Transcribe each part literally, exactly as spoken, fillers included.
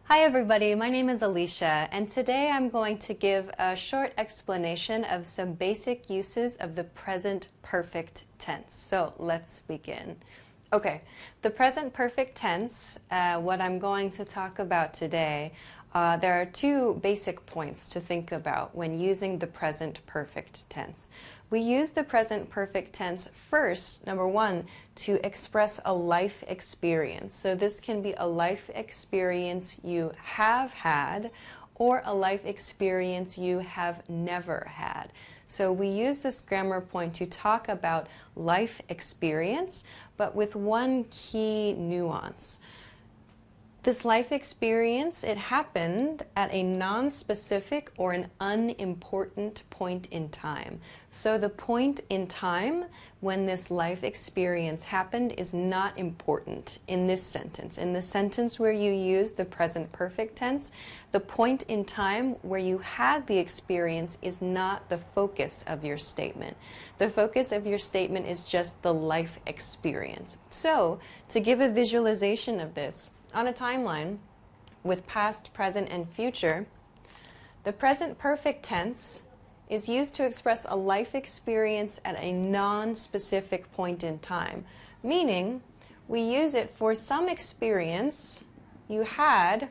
Hi everybody, my name is Alicia, and today I'm going to give a short explanation of some basic uses of the present perfect tense. So let's begin. Okay, the present perfect tense, uh, what I'm going to talk about today, uh, there are two basic points to think about when using the present perfect tense. We use the present perfect tense first, number one, to express a life experience. So this can be a life experience you have had or a life experience you have never had. So we use this grammar point to talk about life experience, but with one key nuance. This life experience, it happened at a non-specific or an unimportant point in time. So the point in time when this life experience happened is not important in this sentence. In the sentence where you use the present perfect tense, the point in time where you had the experience is not the focus of your statement. The focus of your statement is just the life experience. So to give a visualization of this, on a timeline with past, present, and future, the present perfect tense is used to express a life experience at a non-specific point in time, meaning we use it for some experience you had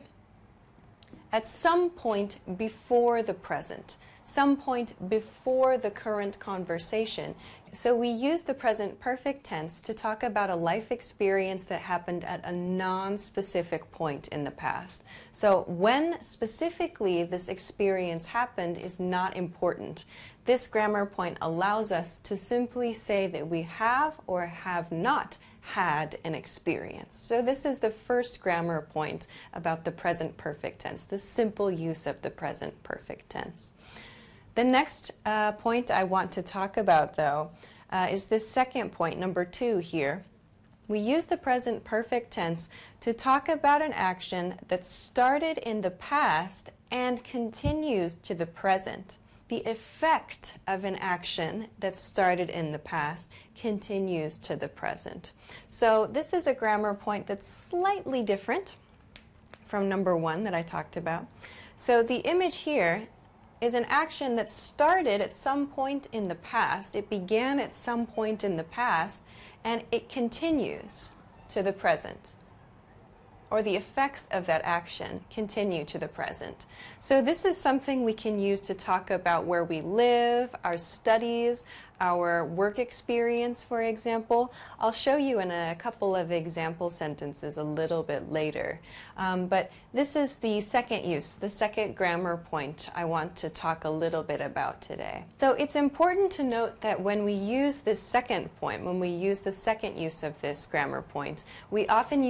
at some point before the present, some point before the current conversation. So we use the present perfect tense to talk about a life experience that happened at a non-specific point in the past. So when specifically this experience happened is not important. This grammar point allows us to simply say that we have or have not had an experience. So this is the first grammar point about the present perfect tense, the simple use of the present perfect tense. The next uh, point I want to talk about, though, uh, is this second point, number two here. We use the present perfect tense to talk about an action that started in the past and continues to the present. The effect of an action that started in the past continues to the present. So this is a grammar point that's slightly different from number one that I talked about. So the image here is an action that started at some point in the past. It began at some point in the past, and it continues to the present. Or the effects of that action continue to the present. So this is something we can use to talk about where we live, our studies, our work experience, for example. I'll show you in a couple of example sentences a little bit later. Um, but this is the second use, the second grammar point I want to talk a little bit about today. So it's important to note that when we use this second point, when we use the second use of this grammar point, we often use